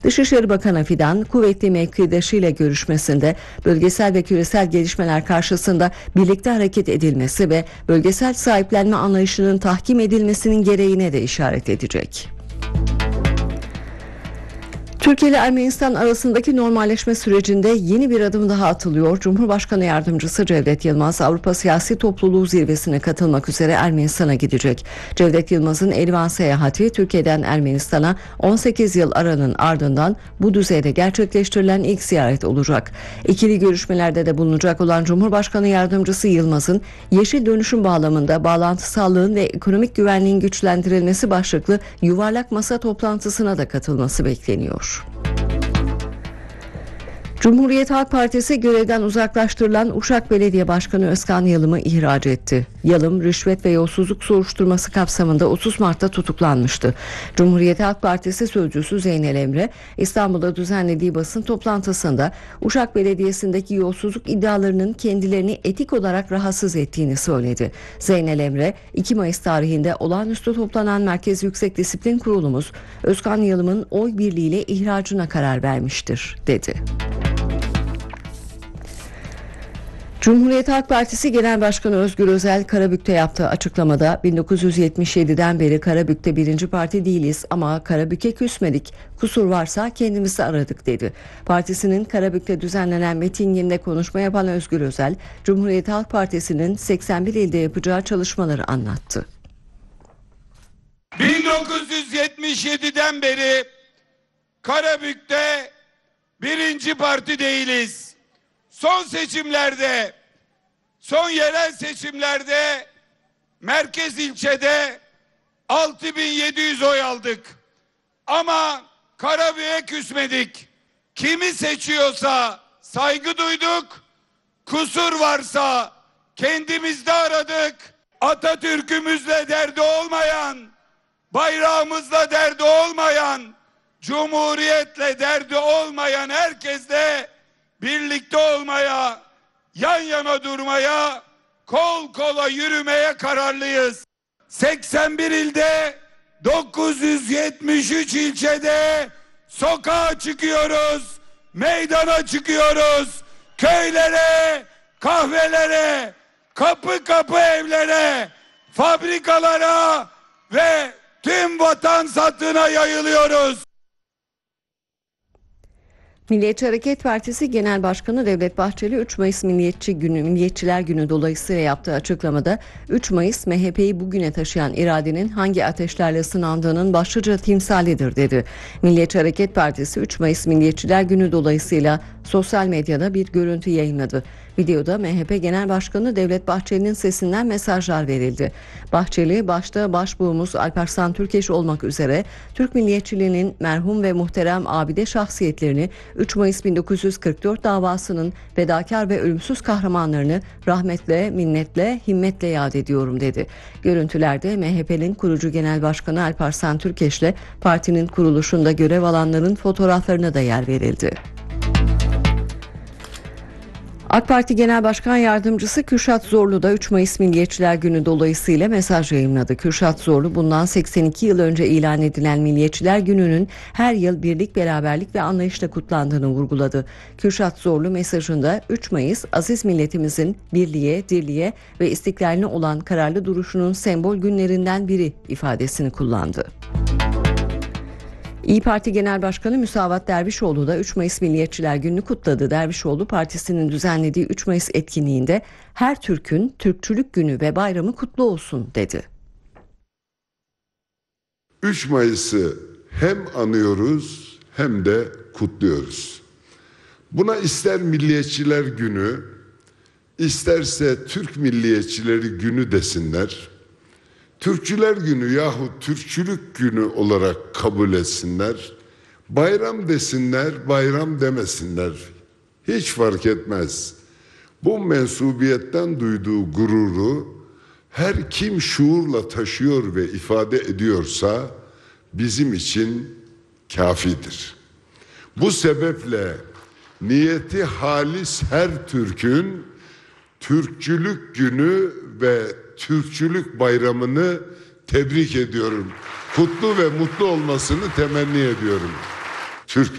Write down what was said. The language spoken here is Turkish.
Dışişleri Bakanı Fidan, kuvvetli mevkidaşıyla görüşmesinde bölgesel ve küresel gelişmeler karşısında birlikte hareket edilmesi ve bölgesel sahiplenme anlayışının tahkim edilmesinin gereğine de işaret edecek. Türkiye ile Ermenistan arasındaki normalleşme sürecinde yeni bir adım daha atılıyor. Cumhurbaşkanı Yardımcısı Cevdet Yılmaz, Avrupa Siyasi Topluluğu zirvesine katılmak üzere Ermenistan'a gidecek. Cevdet Yılmaz'ın Erivan seyahati Türkiye'den Ermenistan'a 18 yıl aranın ardından bu düzeyde gerçekleştirilen ilk ziyaret olacak. İkili görüşmelerde de bulunacak olan Cumhurbaşkanı Yardımcısı Yılmaz'ın yeşil dönüşüm bağlamında bağlantısallığın ve ekonomik güvenliğin güçlendirilmesi başlıklı yuvarlak masa toplantısına da katılması bekleniyor. Cumhuriyet Halk Partisi görevden uzaklaştırılan Uşak Belediye Başkanı Özkan Yalım'ı ihraç etti. Yalım, rüşvet ve yolsuzluk soruşturması kapsamında 30 Mart'ta tutuklanmıştı. Cumhuriyet Halk Partisi sözcüsü Zeynel Emre, İstanbul'da düzenlediği basın toplantısında Uşak Belediyesi'ndeki yolsuzluk iddialarının kendilerini etik olarak rahatsız ettiğini söyledi. Zeynel Emre, 2 Mayıs tarihinde olağanüstü toplanan Merkez Yüksek Disiplin Kurulumuz, Özkan Yalım'ın oy birliğiyle ihracına karar vermiştir, dedi. Cumhuriyet Halk Partisi Genel Başkanı Özgür Özel, Karabük'te yaptığı açıklamada 1977'den beri Karabük'te birinci parti değiliz ama Karabük'e küsmedik, kusur varsa kendimizi aradık dedi. Partisinin Karabük'te düzenlenen mitinginde konuşma yapan Özgür Özel, Cumhuriyet Halk Partisi'nin 81 ilde yapacağı çalışmaları anlattı. 1977'den beri Karabük'te birinci parti değiliz. Son yerel seçimlerde merkez ilçede 6.700 oy aldık. Ama Karabük'e küsmedik. Kimi seçiyorsa saygı duyduk. Kusur varsa kendimizde aradık. Atatürk'ümüzle derdi olmayan, bayrağımızla derdi olmayan, Cumhuriyetle derdi olmayan herkesle birlikte olmaya, yan yana durmaya, kol kola yürümeye kararlıyız. 81 ilde, 973 ilçede sokağa çıkıyoruz, meydana çıkıyoruz, köylere, kahvelere, kapı kapı evlere, fabrikalara ve tüm vatan satına yayılıyoruz. Milliyetçi Hareket Partisi Genel Başkanı Devlet Bahçeli 3 Mayıs Milliyetçiler Günü dolayısıyla yaptığı açıklamada 3 Mayıs MHP'yi bugüne taşıyan iradenin hangi ateşlerle sınandığının başlıca timsalidir dedi. Milliyetçi Hareket Partisi 3 Mayıs Milliyetçiler Günü dolayısıyla sosyal medyada bir görüntü yayınladı. Videoda MHP Genel Başkanı Devlet Bahçeli'nin sesinden mesajlar verildi. Bahçeli, başta başbuğumuz Alparslan Türkeş olmak üzere Türk milliyetçiliğinin merhum ve muhterem abide şahsiyetlerini 3 Mayıs 1944 davasının fedakar ve ölümsüz kahramanlarını rahmetle, minnetle, himmetle yad ediyorum dedi. Görüntülerde MHP'nin kurucu Genel Başkanı Alparslan Türkeş'le partinin kuruluşunda görev alanların fotoğraflarına da yer verildi. AK Parti Genel Başkan Yardımcısı Kürşat Zorlu da 3 Mayıs Milliyetçiler Günü dolayısıyla mesaj yayımladı. Kürşat Zorlu bundan 82 yıl önce ilan edilen Milliyetçiler Günü'nün her yıl birlik, beraberlik ve anlayışla kutlandığını vurguladı. Kürşat Zorlu mesajında 3 Mayıs aziz milletimizin birliğe, dirliğe ve istiklaline olan kararlı duruşunun sembol günlerinden biri ifadesini kullandı. İYİ Parti Genel Başkanı Müsavat Dervişoğlu da 3 Mayıs Milliyetçiler Günü'nü kutladı. Dervişoğlu partisinin düzenlediği 3 Mayıs etkinliğinde her Türk'ün Türkçülük Günü ve bayramı kutlu olsun dedi. 3 Mayıs'ı hem anıyoruz hem de kutluyoruz. Buna ister Milliyetçiler Günü, isterse Türk Milliyetçileri Günü desinler. Türkçüler Günü yahut Türkçülük Günü olarak kabul etsinler. Bayram desinler, bayram demesinler. Hiç fark etmez. Bu mensubiyetten duyduğu gururu her kim şuurla taşıyor ve ifade ediyorsa bizim için kafidir. Bu sebeple niyeti halis her Türk'ün Türkçülük Günü ve Türkçülük Bayramı'nı tebrik ediyorum. Kutlu ve mutlu olmasını temenni ediyorum.